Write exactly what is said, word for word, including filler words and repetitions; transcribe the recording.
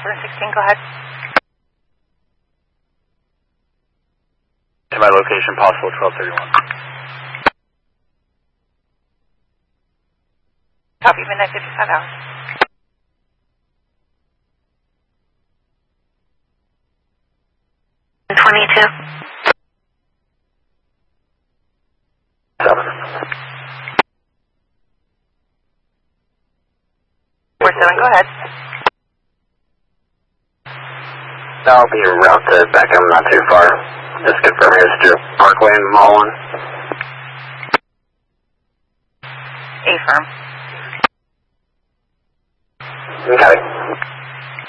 seven sixteen, go ahead. To my location, possible twelve thirty-one. Copy, midnight fifty-five hours. twenty-two. Seven. four seven, go ahead. I'll be en route to Beckham, not too far. Just confirm here's to Parkway and Mullen. A firm. Okay.